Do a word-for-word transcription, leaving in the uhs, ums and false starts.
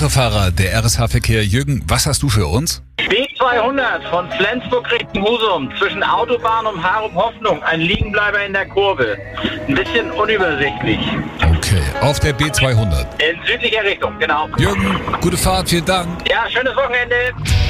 Autofahrer der R S H-Verkehr. Jürgen, was hast du für uns? B zweihundert von Flensburg Richtung Husum zwischen Autobahn und Harum Hoffnung. Ein Liegenbleiber in der Kurve. Ein bisschen unübersichtlich. Okay, auf der B zweihundert. In südlicher Richtung, genau. Jürgen, gute Fahrt, vielen Dank. Ja, schönes Wochenende.